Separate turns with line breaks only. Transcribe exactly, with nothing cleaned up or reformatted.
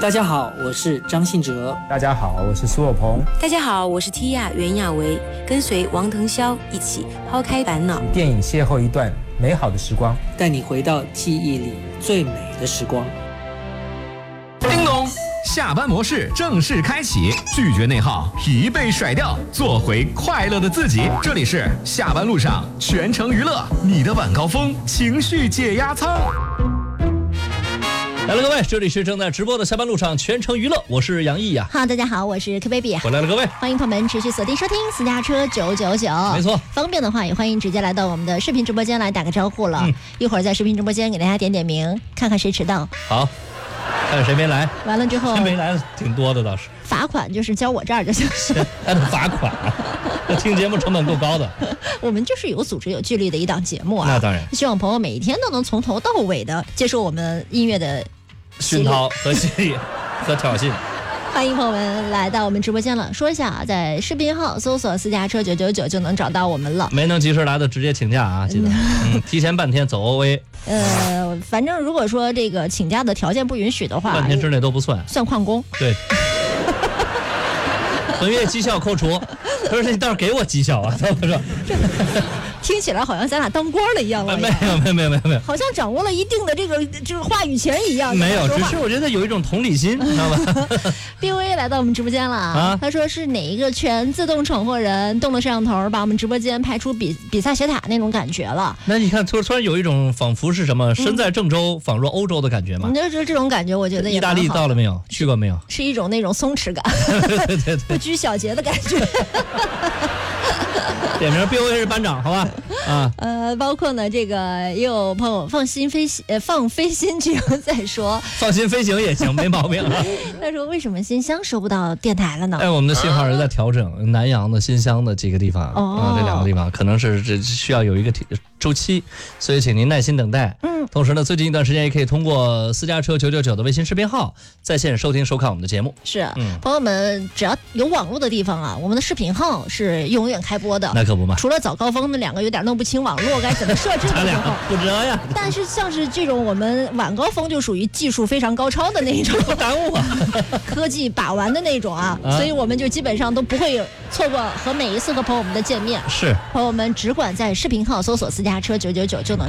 大家好，我是张信哲。
大家好，我是苏有朋。
大家好，我是 Tia 袁娅维，跟随王腾霄一起抛开烦恼，
电影邂逅一段美好的时光，
带你回到记忆里最美的时光。
叮咚，下班模式正式开启，拒绝内耗，疲惫甩掉，做回快乐的自己。这里是下班路上全程娱乐，你的晚高峰情绪解压舱。
来了各位，这里是正在直播的下班路上全程娱乐，我是杨毅呀。
哈，大家好，我是 K baby。
回来了各位，
欢迎朋友们持续锁定收听私家车九九九。
没错，
方便的话也欢迎直接来到我们的视频直播间来打个招呼了。嗯、一会儿在视频直播间给大家点点名，看看谁迟到。
好，看看谁没来。
完了之后，
谁没来挺多的倒是。
罚款就是交我这儿就行。
还得罚款啊？那听节目成本够高的。
我们就是有组织有纪律的一档节目啊。
那当然，
希望朋友每一天都能从头到尾的接受我们音乐的
熏陶和洗礼和挑衅。
欢迎朋友们来到我们直播间了。说一下啊，在视频号搜索私家车九九九就能找到我们了。
没能及时来的直接请假啊，记得、嗯、提前半天走 O A。
呃，反正如果说这个请假的条件不允许的话，
半天之内都不算，
算旷工。
对。本月绩效扣除，他说你倒是给我绩效啊，他不说。
听起来好像咱俩当官了一样了。
没有没有没有没有没有，
好像掌握了一定的这个这个话语权一样。
没有，只是我觉得有一种同理心，你知道吧
？B V 来到我们直播间了啊！他说是哪一个全自动闯祸人动了摄像头，把我们直播间拍出比比萨斜塔那种感觉了。
那你看，突突然有一种仿佛是什么身在郑州仿若欧洲的感觉吗？
你就是这种感觉，我觉得也
意大利到了没有？去过没有？
是一种那种松弛感，
对对对，
不拘小节的感觉。
点名 B O A 是班长，好吧？啊，
呃，包括呢，这个也有朋友放心飞行，呃，放飞心情再说，
放心飞行也行，没毛病。
他说为什么新乡收不到电台了呢？
哎，我们的信号是在调整，南阳的新乡的几个地方，
哦、
啊，这两个地方可能是这需要有一个周期，所以请您耐心等待。
嗯，
同时呢，最近一段时间也可以通过私家车九九九的微信视频号在线收听收看我们的节目。
是，
嗯，
朋友们只要有网络的地方啊，我们的视频号是永远开播的。
那可不嘛，
除了早高峰那两个有点弄不清网络该怎么设置的时候，
不这样。
但是像是这种我们晚高峰就属于技术非常高超的那种，
不耽误啊，
科技把玩的那种啊，
啊，
所以我们就基本上都不会错过和每一次和朋友们的见面。
是，
朋友们只管在视频号搜索私家车九九九就能